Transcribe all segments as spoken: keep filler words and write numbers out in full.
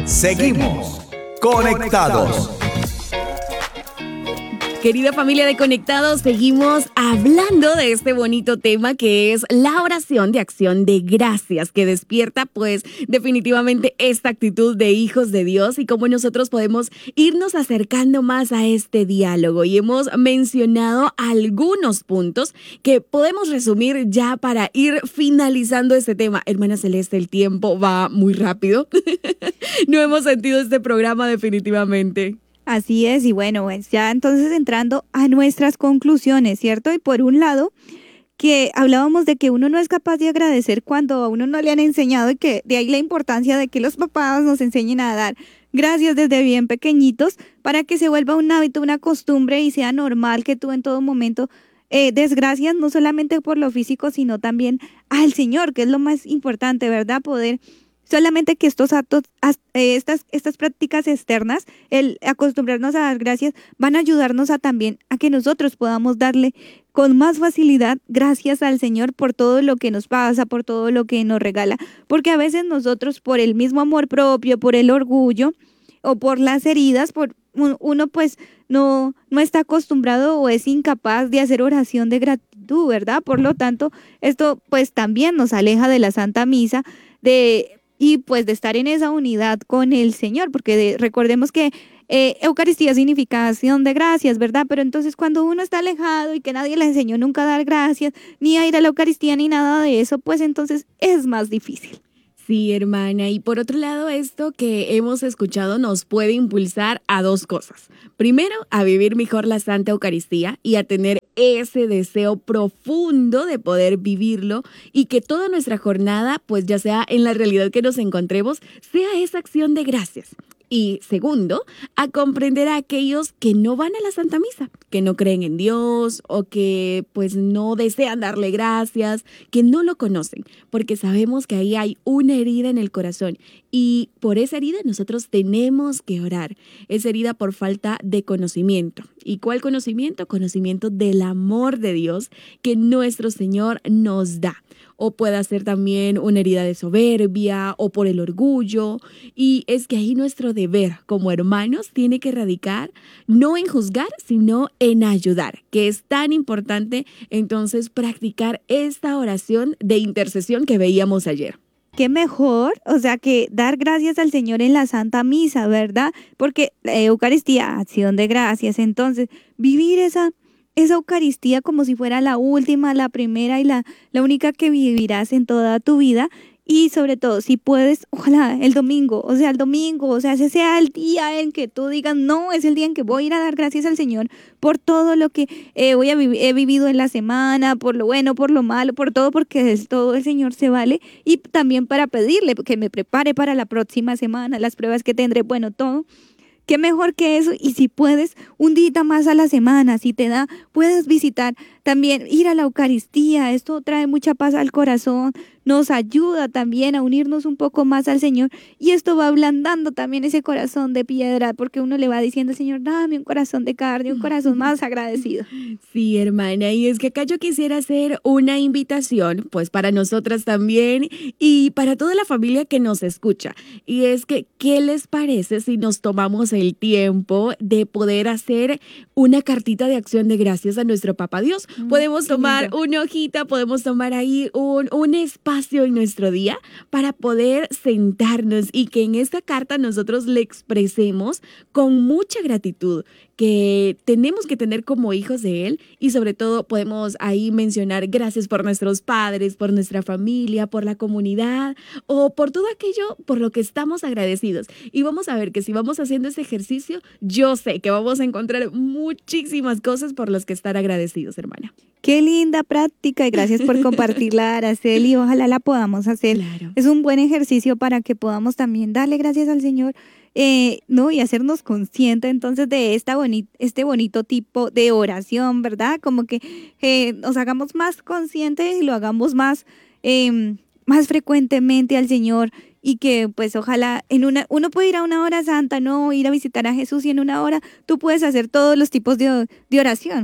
Seguimos conectados. Querida familia de Conectados, seguimos hablando de este bonito tema que es la oración de acción de gracias, que despierta pues definitivamente esta actitud de hijos de Dios y cómo nosotros podemos irnos acercando más a este diálogo. Y hemos mencionado algunos puntos que podemos resumir ya para ir finalizando este tema. Hermana Celeste, el tiempo va muy rápido. No hemos sentido este programa definitivamente. Así es, y bueno, pues ya entonces entrando a nuestras conclusiones, ¿cierto? Y por un lado, que hablábamos de que uno no es capaz de agradecer cuando a uno no le han enseñado y que de ahí la importancia de que los papás nos enseñen a dar gracias desde bien pequeñitos para que se vuelva un hábito, una costumbre y sea normal que tú en todo momento eh, des gracias no solamente por lo físico, sino también al Señor, que es lo más importante, ¿verdad? Poder solamente que estos actos, estas, estas prácticas externas, el acostumbrarnos a dar gracias, van a ayudarnos a también a que nosotros podamos darle con más facilidad gracias al Señor por todo lo que nos pasa, por todo lo que nos regala. Porque a veces nosotros por el mismo amor propio, por el orgullo o por las heridas, por uno pues no, no está acostumbrado o es incapaz de hacer oración de gratitud, ¿verdad? Por lo tanto, esto pues también nos aleja de la Santa Misa, de y pues de estar en esa unidad con el Señor, porque de, recordemos que eh, Eucaristía significa acción de gracias, ¿verdad? Pero entonces cuando uno está alejado y que nadie le enseñó nunca a dar gracias, ni a ir a la Eucaristía, ni nada de eso, pues entonces es más difícil. Sí, hermana. Y por otro lado, esto que hemos escuchado nos puede impulsar a dos cosas. Primero, a vivir mejor la Santa Eucaristía y a tener ese deseo profundo de poder vivirlo y que toda nuestra jornada, pues ya sea en la realidad que nos encontremos, sea esa acción de gracias. Y segundo, a comprender a aquellos que no van a la Santa Misa, que no creen en Dios o que pues no desean darle gracias, que no lo conocen, porque sabemos que ahí hay una herida en el corazón y por esa herida nosotros tenemos que orar. Esa herida por falta de conocimiento. ¿Y cuál conocimiento? Conocimiento del amor de Dios que nuestro Señor nos da. O puede ser también una herida de soberbia o por el orgullo. Y es que ahí nuestro deber como hermanos tiene que radicar no en juzgar, sino en ayudar, que es tan importante entonces practicar esta oración de intercesión que veíamos ayer. Qué mejor, o sea, que dar gracias al Señor en la Santa Misa, ¿verdad? Porque la Eucaristía, acción de gracias, entonces vivir esa esa Eucaristía como si fuera la última, la primera y la, la única que vivirás en toda tu vida. Y sobre todo, si puedes, ojalá el domingo, o sea, el domingo, o sea, ese sea el día en que tú digas, no, es el día en que voy a ir a dar gracias al Señor por todo lo que eh, voy a vi- he vivido en la semana, por lo bueno, por lo malo, por todo, porque es todo el Señor se vale. Y también para pedirle que me prepare para la próxima semana, las pruebas que tendré, bueno, todo. Qué mejor que eso, y si puedes, un día más a la semana, si te da, puedes visitar también, ir a la Eucaristía, esto trae mucha paz al corazón, nos ayuda también a unirnos un poco más al Señor, y esto va ablandando también ese corazón de piedra, porque uno le va diciendo, Señor, dame un corazón de carne, un corazón más agradecido. Sí, hermana, y es que acá yo quisiera hacer una invitación, pues para nosotras también, y para toda la familia que nos escucha, y es que, ¿qué les parece si nos tomamos el tiempo de poder hacer una cartita de acción de gracias a nuestro Papá Dios? Mm, podemos tomar lindo. Una hojita, podemos tomar ahí un, un espacio en nuestro día para poder sentarnos y que en esta carta nosotros le expresemos con mucha gratitud que tenemos que tener como hijos de Él y sobre todo podemos ahí mencionar gracias por nuestros padres, por nuestra familia, por la comunidad o por todo aquello por lo que estamos agradecidos. Y vamos a ver que si vamos haciendo ese ejercicio, yo sé que vamos a encontrar muchísimas cosas por las que estar agradecidos, hermana. Qué linda práctica y gracias por compartirla, Araceli. Ojalá la podamos hacer. Claro. Es un buen ejercicio para que podamos también darle gracias al Señor. Eh, no, y hacernos conscientes entonces de esta boni- este bonito tipo de oración, ¿verdad? Como que eh, nos hagamos más conscientes y lo hagamos más, eh, más frecuentemente al Señor y que pues ojalá en una, uno puede ir a una hora santa, no ir a visitar a Jesús y en una hora tú puedes hacer todos los tipos de, de oración.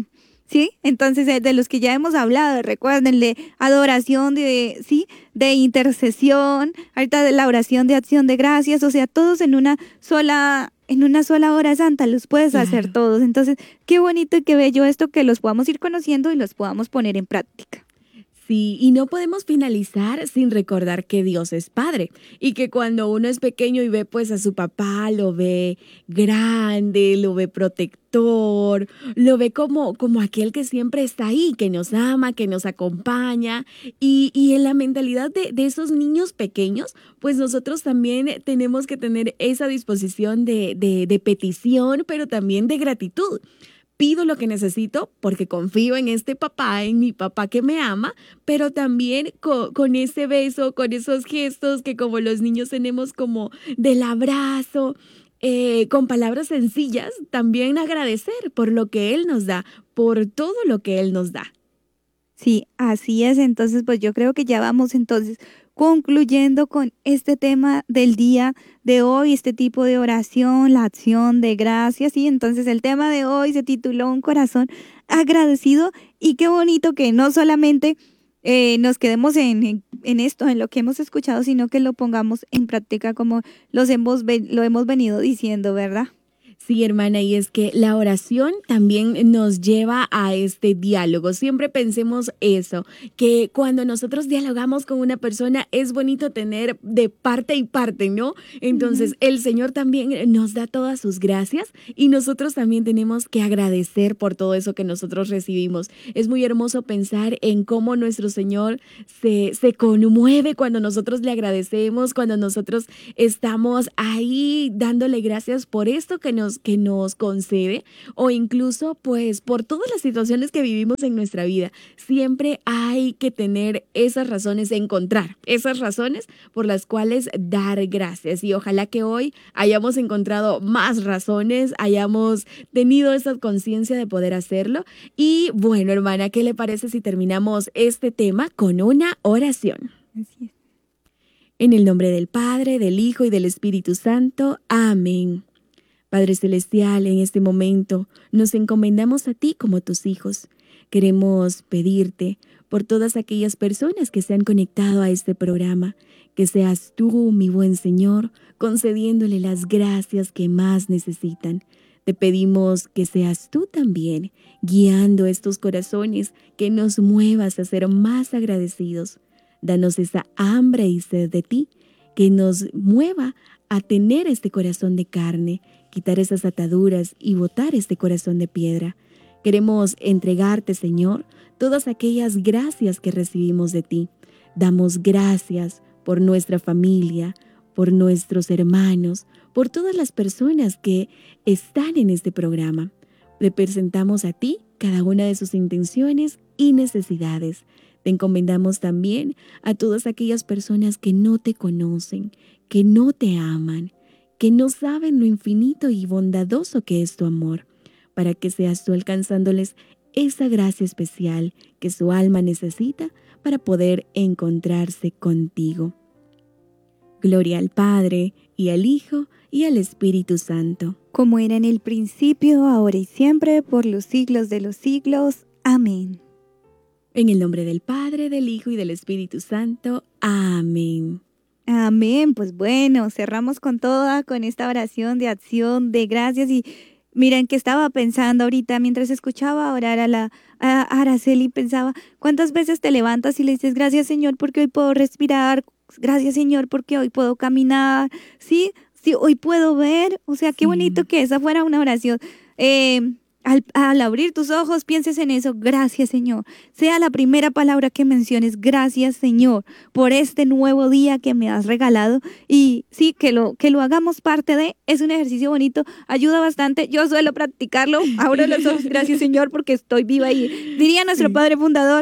¿sí? Entonces, eh, de los que ya hemos hablado, recuerden, de adoración, de, ¿sí? De intercesión, ahorita de la oración de acción de gracias, o sea, todos en una sola, en una sola hora santa los puedes Claro. hacer todos. Entonces, qué bonito y qué bello esto que los podamos ir conociendo y los podamos poner en práctica. Sí, y no podemos finalizar sin recordar que Dios es Padre y que cuando uno es pequeño y ve pues a su papá, lo ve grande, lo ve protector, lo ve como, como aquel que siempre está ahí, que nos ama, que nos acompaña y, y en la mentalidad de, de esos niños pequeños, pues nosotros también tenemos que tener esa disposición de, de, de petición, pero también de gratitud. Pido lo que necesito porque confío en este papá, en mi papá que me ama, pero también con, con ese beso, con esos gestos que como los niños tenemos como del abrazo, eh, con palabras sencillas, también agradecer por lo que Él nos da, por todo lo que Él nos da. Sí, así es. Entonces, pues yo creo que ya vamos entonces concluyendo con este tema del día de hoy, este tipo de oración, la acción de gracias. Y entonces el tema de hoy se tituló Un corazón agradecido. Y qué bonito que no solamente eh, nos quedemos en, en, en esto, en lo que hemos escuchado, sino que lo pongamos en práctica como los hemos, lo hemos venido diciendo, ¿verdad? Sí, hermana, y es que la oración también nos lleva a este diálogo. Siempre pensemos eso, que cuando nosotros dialogamos con una persona es bonito tener de parte y parte, ¿no? Entonces, uh-huh. El Señor también nos da todas sus gracias y nosotros también tenemos que agradecer por todo eso que nosotros recibimos. Es muy hermoso pensar en cómo nuestro Señor se, se conmueve cuando nosotros le agradecemos, cuando nosotros estamos ahí dándole gracias por esto que nos que nos concede o incluso pues por todas las situaciones que vivimos en nuestra vida. Siempre hay que tener esas razones, encontrar esas razones por las cuales dar gracias y ojalá que hoy hayamos encontrado más razones, hayamos tenido esa conciencia de poder hacerlo y bueno, hermana, ¿qué le parece si terminamos este tema con una oración? Así es. En el nombre del Padre, del Hijo y del Espíritu Santo. Amén. Padre Celestial, en este momento nos encomendamos a ti como tus hijos. Queremos pedirte por todas aquellas personas que se han conectado a este programa, que seas tú, mi buen Señor, concediéndole las gracias que más necesitan. Te pedimos que seas tú también, guiando estos corazones, que nos muevas a ser más agradecidos. Danos esa hambre y sed de ti, que nos mueva a tener este corazón de carne, quitar esas ataduras y botar este corazón de piedra. Queremos entregarte, Señor, todas aquellas gracias que recibimos de ti. Damos gracias por nuestra familia, por nuestros hermanos, por todas las personas que están en este programa. Le presentamos a ti cada una de sus intenciones y necesidades. Te encomendamos también a todas aquellas personas que no te conocen, que no te aman, que no saben lo infinito y bondadoso que es tu amor, para que seas tú alcanzándoles esa gracia especial que su alma necesita para poder encontrarse contigo. Gloria al Padre, y al Hijo, y al Espíritu Santo. Como era en el principio, ahora y siempre, por los siglos de los siglos. Amén. En el nombre del Padre, del Hijo y del Espíritu Santo. Amén. Amén. Pues bueno, cerramos con toda, con esta oración de acción, de gracias. Y miren que estaba pensando ahorita, mientras escuchaba orar a la a Araceli, pensaba, ¿cuántas veces te levantas y le dices, gracias Señor porque hoy puedo respirar? Gracias Señor porque hoy puedo caminar. Sí, sí, hoy puedo ver. O sea, qué sí. bonito que esa fuera una oración. Eh, Al, al abrir tus ojos, pienses en eso. Gracias, Señor. Sea la primera palabra que menciones. Gracias, Señor, por este nuevo día que me has regalado. Y sí, que lo, que lo hagamos parte de. Es un ejercicio bonito. Ayuda bastante. Yo suelo practicarlo. Abro los ojos. Gracias, Señor, porque estoy viva. Y diría nuestro sí. Padre fundador,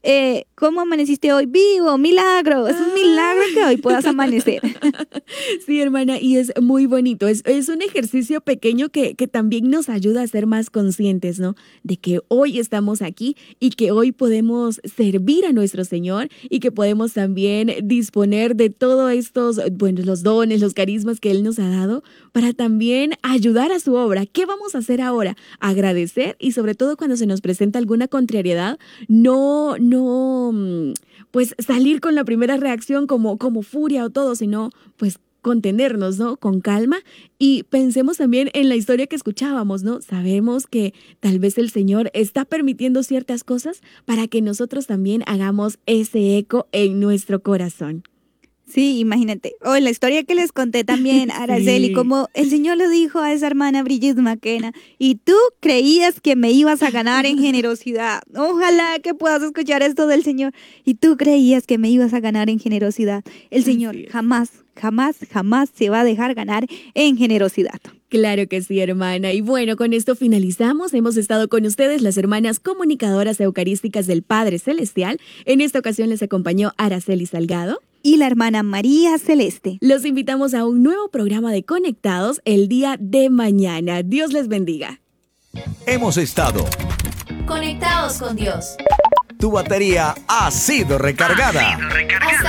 eh, ¿cómo amaneciste hoy? Vivo, milagro. Es un milagro que hoy puedas amanecer. Sí, hermana, y es muy bonito. Es, es un ejercicio pequeño que, que también nos ayuda a ser más conscientes, ¿no? De que hoy estamos aquí y que hoy podemos servir a nuestro Señor y que podemos también disponer de todos estos, bueno, los dones, los carismas que Él nos ha dado para también ayudar a su obra. ¿Qué vamos a hacer ahora? Agradecer y sobre todo cuando se nos presenta alguna contrariedad, no, no, pues salir con la primera reacción como, como furia o todo, sino pues contenernos, ¿no? Con calma y pensemos también en la historia que escuchábamos, ¿no? Sabemos que tal vez el Señor está permitiendo ciertas cosas para que nosotros también hagamos ese eco en nuestro corazón. Sí, imagínate. O oh, la historia que les conté también, Araceli, Sí. como el Señor le dijo a esa hermana Brigitte McKenna, y tú creías que me ibas a ganar en generosidad. Ojalá que puedas escuchar esto del Señor. Y tú creías que me ibas a ganar en generosidad. El Señor Así es. jamás, jamás, jamás se va a dejar ganar en generosidad. Claro que sí, hermana. Y bueno, con esto finalizamos. Hemos estado con ustedes las hermanas comunicadoras eucarísticas del Padre Celestial. En esta ocasión les acompañó Araceli Salgado. Y la hermana María Celeste. Los invitamos a un nuevo programa de Conectados el día de mañana. Dios les bendiga. Hemos estado. Conectados con Dios. Tu batería ha sido recargada. Hasta